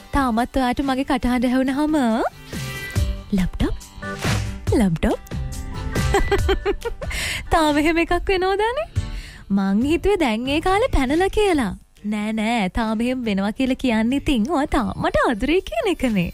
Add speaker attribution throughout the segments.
Speaker 1: තාමත් ඔයාට මගේ කටහඬ ඇහුනහම ලැප්ටොප් තාම එහෙම එකක් වෙනවදානේ. මං හිතුවේ දැන් ඒ කාලේ පැනලා කියලා. නෑ තාම එහෙම වෙනවා කියලා කියන්නේ ඉතින් ඔයා තාමට අදරේ කියන එකනේ.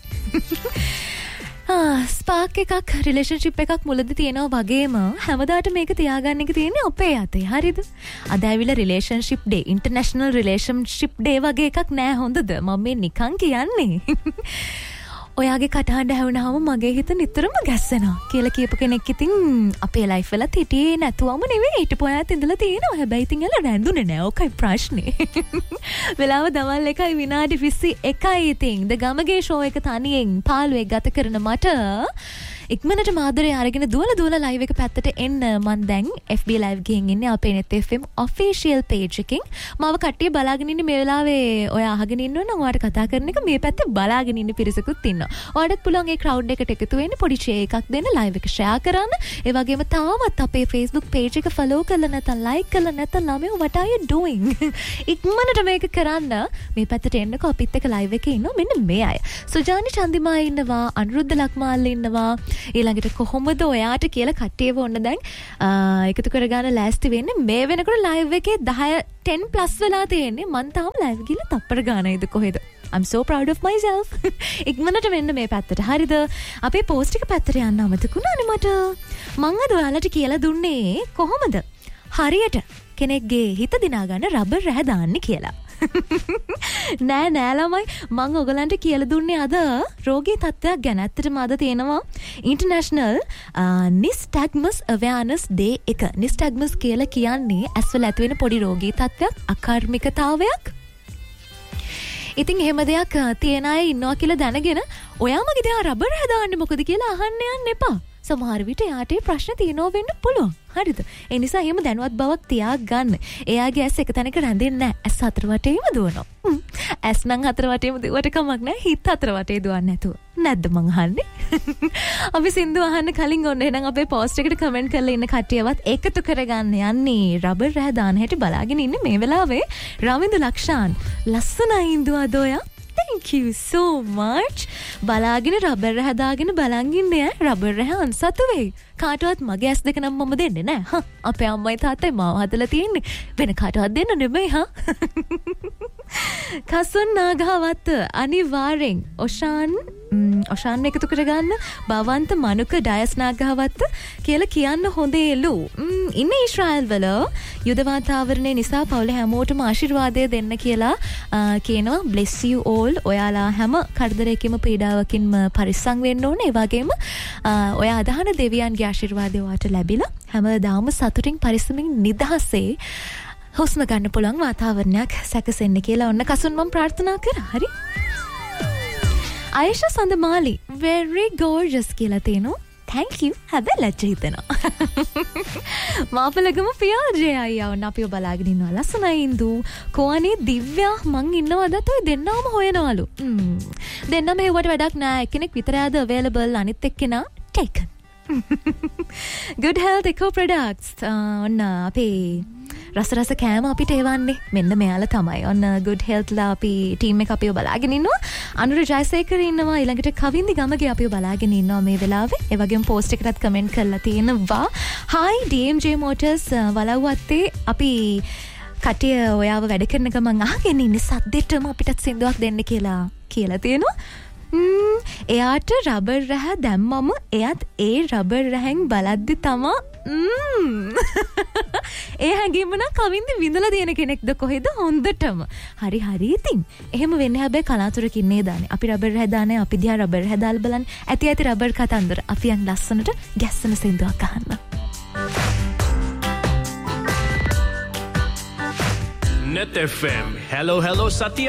Speaker 1: ස්පාක් එකක් රිලේෂන්ෂිප් එකක් මුලදී තියෙනවා වගේම හැමදාට මේක තියාගන්න එක තියෙන්නේ අපේ අතේ. හරිද? අද ඇවිල්ලා relationship day, international relationship day වගේ එකක් නෑ හොඳද? මම මේ නිකන් කියන්නේ. ඔයාගේ කටහඬ ඇහුනහම මගේ හිත නිතරම ගැස්සෙනවා කියලා කියපු කෙනෙක් ඉතින් අපේ ලයිෆ් වලත් හිටියේ නැතුවම නෙවෙයි හිටපු අයත් ඉඳලා තියෙනවා. හැබැයි ඉතින් එලා රැඳුනේ නෑ. ඔකයි ප්‍රශ්නේ. වෙලාව දවල් 1 විනාඩි 21යි ඉතින් ද ගමගේ ෂෝ එක තනියෙන් පාළුවේ ගත කරන මට ඉක්මනට මාදරේ අරගෙන දුවලා ලයිව් එක පැත්තට එන්න මන් දැන් FB live ගිහින් ඉන්නේ අපේ net FM official page එකකින්. මාව කට්ටිය බලාගෙන ඉන්නේ මේ වෙලාවේ. ඔයා අහගෙන ඉන්නවනම් ඔයාට කතා කරන එක මේ පැත්තේ බලාගෙන ඉන්න පිරිසකුත් ඉන්නවා. ඔයාටත් පුළුවන් ඒ crowd එකට එකතු වෙන්න පොඩි share එකක් දෙන්න, live එක share කරන්න. ඒ වගේම තාමත් අපේ Facebook page එක follow කරලා නැත්නම් like කරලා නැත්නම් ළමයෝ what are you doing? ඉක්මනට මේක කරන්න. මේ පැත්තට එන්නකෝ අපිත් එක්ක live එකේ ඉන්නවා මෙන්න මේ අය. සුජානි චන්දිමා ඉන්නවා, අනුරුද්ධ ලක්මාල් ඉන්නවා. ඊළඟට කොහොමද ඔයාට කියලා කට්ටියව ඔන්න දැන් එකතු කරගන්න ලෑස්ති වෙන්නේ. මේ වෙනකොට ලයිව් එකේ 10 plus වෙලා තියෙන්නේ. මං තාම ලයිව් ගිහලා තප්පර ගානයිද කොහෙද? I'm so proud of myself. ඉක්මනට වෙන්න මේ පැත්තට. හරිද? අපේ post එක පැත්තට යන්න අමතකුණානේ මට. මං අද ඔයාලට කියලා දුන්නේ කොහොමද හරියට කෙනෙක්ගේ හිත දිනා ගන්න රබර් රැහ දාන්නේ කියලා. නෑ ළමයි මං ඔයගලන්ට කියලා දුන්නේ අද රෝගී තත්ත්වයක් ගැන. ඇත්තටම අද තියෙනවා ඉන්ටර්නැෂනල් නිස්ටැග්මස් අවේර්නස් ඩේ එක. නිස්ටැග්මස් කියලා කියන්නේ ඇස්වල ඇති වෙන පොඩි රෝගී තත්ත්වයක්, අකාර්මිකතාවයක්. ඉතින් එහෙම දෙයක් තියෙන අය ඉන්නවා කියලා දැනගෙන ඔයා මගේ දා රබර් හදාන්නේ මොකද කියලා අහන්න යන්න එපා. සමහර විට යාට ප්‍රශ්න තියෙනවා වෙන්න පුළුවන්. හරිද? ඒ නිසා එහෙම දැනුවත් බවක් තියාගන්න. එයාගේ ඇස් එක තැනක රැඳෙන්නේ නැහැ. ඇස් හතර වටේම දුවනවා. ඇස් නම් හතර වටේම දුවට කමක් නැහැ. හිත හතර වටේ දුවන්නේ නැතුව. නැද්ද මං අහන්නේ? අපි සින්දු අහන්න කලින් ඔන්න එහෙනම් අපේ post එකට comment කරලා ඉන්න කට්ටියවත් එකතු කරගන්න යන්නේ රබර් රැහ දාන හැටි බලාගෙන ඉන්නේ මේ වෙලාවේ රවින්දු ලක්ෂාන්. ලස්සනයි ඉන්දුවා දෝයා. Thank you so much. බලාගෙන රබර් හදාගෙන බලන් ඉන්නේ රබර් රහ අන්සතු වෙයි. කාටවත් මගේ ඇස් දෙක නම් මම දෙන්නේ නැහැ. අපේ අම්මයි තාත්තයි මාව හදලා තියෙන්නේ. වෙන කාටවත් දෙන්න නෙමෙයි හා. කසුන් නාගවත්ත අනිවාර්යෙන් ඔෂාන් එකතු කරගන්න බවන්ත මනුක ඩයස් නාගවත්ත කියලා කියන්න හොඳේලු. ඉන්නේ ඊශ්‍රායල් වල යුද වාතාවරණය නිසා පවුල හැමෝටම ආශිර්වාදය දෙන්න කියලා කියනවා. bless you all. ඔයාලා හැම කරදරයකින්ම පීඩාවකින්ම පරිස්සම් වෙන්න ඕනේ. ඒ වගේම ඔයා අදහන දෙවියන්ගේ ආශිර්වාදය ඔයාට ලැබිලා හැමදාම සතුටින් පරිස්සමින් නිදහසේ හුස්ම ගන්න පුළුවන් වාතාවරණයක් සැකසෙන්න කියලා ඔන්න කසුන් මම ප්‍රාර්ථනා කරා. හරි? ආයෂා සඳමාලි very gorgeous කියලා තියෙනවා. thank you. හැබැයි ලැජ්ජ හිතෙනවා. මාපලගම පියාජේ අයියා වන්න අපිව බලාගෙන ඉන්නවා. ලස්සනයි ඉඳු. කොහොනේ දිව්‍යා මං ඉන්නවදත් ඔය දෙන්නාම හොයනවලු. දෙන්නම හෙව්වට වැඩක් නෑ. එක්කෙනෙක් විතරයිද available අනිත් එක්කෙනා taken. good health eco products. ඔන්න අපේ රස කෑම අපිට එවන්නේ මෙන්න මෙයාලා තමයි. ඔන්න good health ලා අපි ටීම් එක අපිව බලාගෙන ඉන්නවා. අනුර ජයසේකර ඉන්නවා. ඊළඟට කවින්දි ගමගේ අපිව බලාගෙන ඉන්නවා මේ වෙලාවේ. ඒ වගේම post එකටත් comment කරලා තියෙනවා. hi DMJ Motors වලව්වත්තේ අපි කටිය ඔයාව වැඩ කරන ගමන් අහගෙන ඉන්නේ සද්දෙටම අපිටත් සින්දුවක් දෙන්න කියලා තියෙනවා. එයාට රබර් රැහ දැම්මම එයත් ඒ රබර් රැහෙන් බලද්දි තමා ඒ හැඟීම නම් කවින්ද විඳලා තියෙන කෙනෙක්ද කොහෙද හොඳටම. හරි ඉතින්. එහෙම වෙන්නේ හැබැයි කලාතුරකින් නේ දාන්නේ. අපි රබර් රැහ දාන්නේ අපි දිහා රබර් රැහ දාලා බලන්නේ. ඇති රබර් කතන්දර. අපි යන් ලස්සනට ගැස්සන සින්දුවක් අහන්න.
Speaker 2: Net FM. Hello Satya.